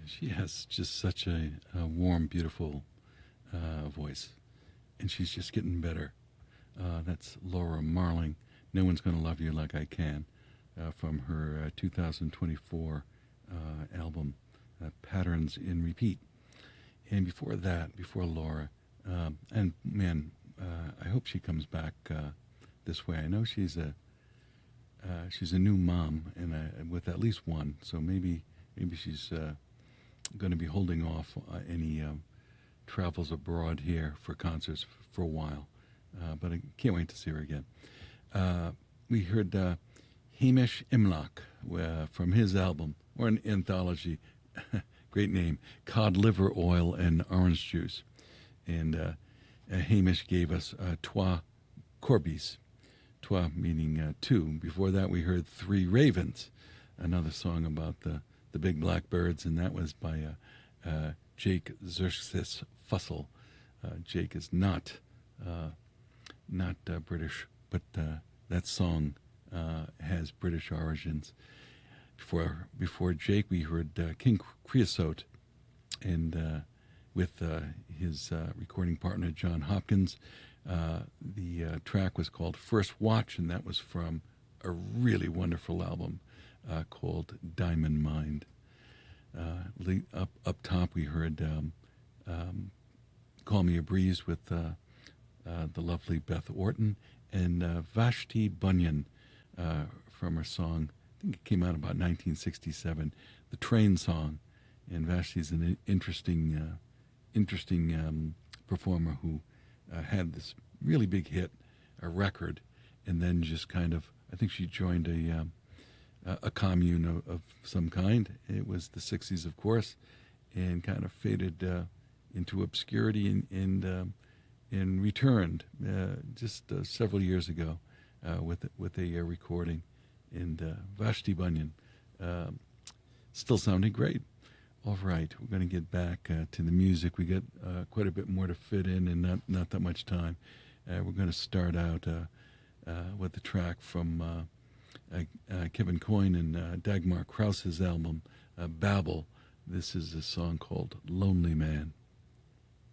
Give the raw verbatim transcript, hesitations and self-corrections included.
she has just such a, a warm, beautiful uh, voice, and she's just getting better. Uh, that's Laura Marling. No One's Gonna Love You Like I Can, uh, from her uh, two thousand twenty-four uh, album, uh, Patterns in Repeat. And before that, before Laura, um, and man, uh, I hope she comes back uh, this way. I know she's a uh, she's a new mom, and uh, with at least one, so maybe maybe she's uh, going to be holding off uh, any um, travels abroad here for concerts for a while. Uh, but I can't wait to see her again. Uh, we heard uh, Hamish Imlach uh, from his album, or an anthology, great name, Cod Liver Oil and Orange Juice. And uh, uh, Hamish gave us uh, Trois Corbis, Trois meaning uh, two. Before that we heard Three Ravens, another song about the, the big black birds, and that was by uh, uh, Jake Xerxes Fussell. Uh, Jake is not... Uh, not uh, British, but uh, that song uh, has British origins. Before before Jake, we heard uh, King Creosote, and uh, with uh, his uh, recording partner John Hopkins. Uh, the uh, track was called First Watch, and that was from a really wonderful album uh, called Diamond Mind. Uh, up up top, we heard um, um, Call Me a Breeze with uh, Uh, the lovely Beth Orton, and uh, Vashti Bunyan uh, from her song, I think it came out about nineteen sixty-seven, the Train Song. And Vashti's an interesting, uh, interesting um, performer who uh, had this really big hit, a record, and then just kind of, I think she joined a um, a commune of, of some kind. It was the sixties, of course, and kind of faded uh, into obscurity and, and um, and returned uh, just uh, several years ago uh, with with a uh, recording, and uh, Vashti Bunyan, uh, still sounding great. All right, we're going to get back uh, to the music. We got uh, quite a bit more to fit in, and not not that much time. Uh, we're going to start out uh, uh, with the track from uh, uh, uh, Kevin Coyne and uh, Dagmar Krause's album uh, Babel. This is a song called "Lonely Man."